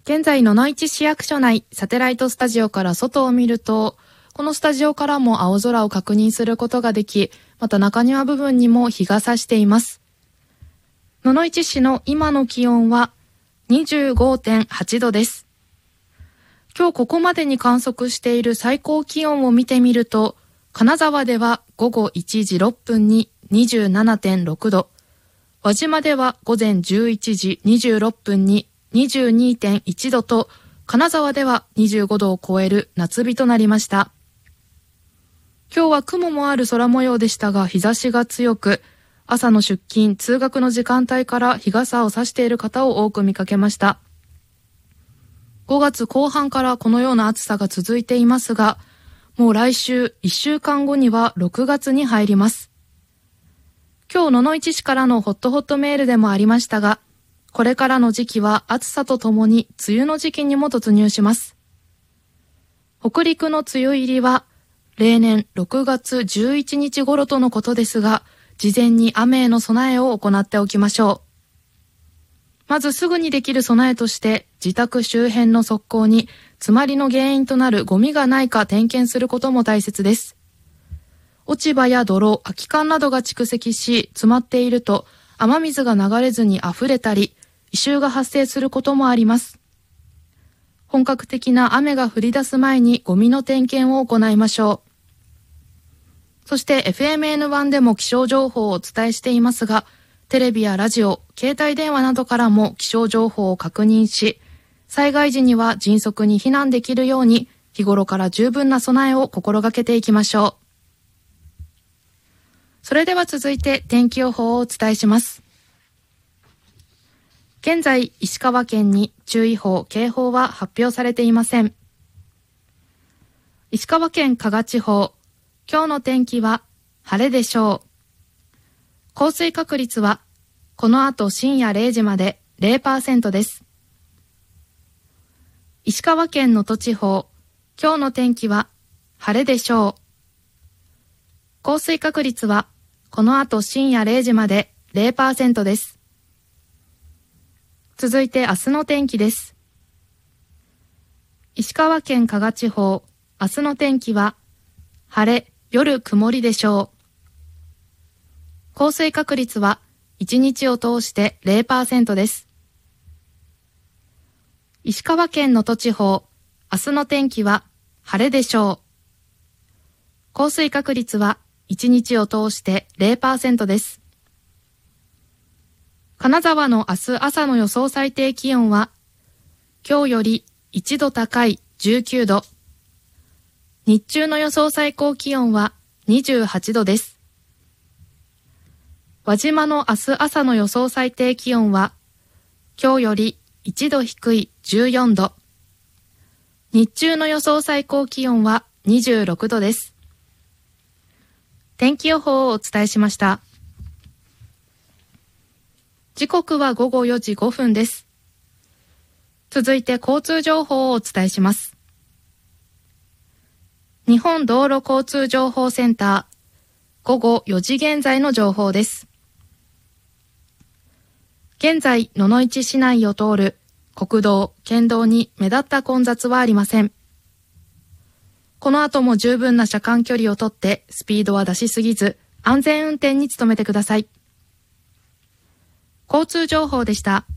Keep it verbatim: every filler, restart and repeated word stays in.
現在野々市市役所内サテライトスタジオから外を見ると、このスタジオからも青空を確認することができ、また中庭部分にも日が差しています。野々市市の今の気温は にじゅうごてんはち 度です。今日ここまでに観測している最高気温を見てみると、金沢では午後いちじろっぷんに にじゅうななてんろく 度、輪島では午前じゅういちじにじゅうろっぷんに にじゅうにてんいち 度と、金沢ではにじゅうごどを超える夏日となりました。今日は雲もある空模様でしたが、日差しが強く、朝の出勤・通学の時間帯から日傘を差している方を多く見かけました。ごがつこう半からこのような暑さが続いていますが、もう来週いっしゅうかんごにはろくがつに入ります。今日野々市市からのホットホットメールでもありましたが、これからの時期は暑さとともに梅雨の時期にも突入します。北陸の梅雨入りは例年ろくがつじゅういちにち頃とのことですが、事前に雨への備えを行っておきましょう。まずすぐにできる備えとして、自宅周辺の側溝に詰まりの原因となるゴミがないか点検することも大切です。落ち葉や泥、空き缶などが蓄積し詰まっていると、雨水が流れずに溢れたり、異臭が発生することもあります。本格的な雨が降り出す前にゴミの点検を行いましょう。そして エフエムエヌワン でも気象情報をお伝えしていますが、テレビやラジオ、携帯電話などからも気象情報を確認し、災害時には迅速に避難できるように、日頃から十分な備えを心がけていきましょう。それでは続いて天気予報をお伝えします。現在、石川県に注意報、警報は発表されていません。石川県加賀地方、今日の天気は晴れでしょう。降水確率はこの後深夜れいじまで ゼロパーセント です。石川県能登地方、今日の天気は晴れでしょう。降水確率はこの後深夜れいじまで ゼロパーセント です。続いて明日の天気です。石川県加賀地方、明日の天気は晴れ、夜曇りでしょう。降水確率はいちにちを通して ゼロパーセント です。石川県能登地方、明日の天気は晴れでしょう。降水確率はいちにちを通して ゼロパーセント です。金沢の明日朝の予想最低気温は、今日よりいちど高いじゅうきゅうど、日中の予想最高気温はにじゅうはちどです。輪島の明日朝の予想最低気温は、今日よりいちど低いじゅうよんど、日中の予想最高気温はにじゅうろくどです。天気予報をお伝えしました。時刻はごごよじごふんです。続いて交通情報をお伝えします。日本道路交通情報センター、ごごよじ現在の情報です。現在、野々市市内を通る国道、県道に目立った混雑はありません。この後も十分な車間距離をとってスピードは出しすぎず、安全運転に努めてください。交通情報でした。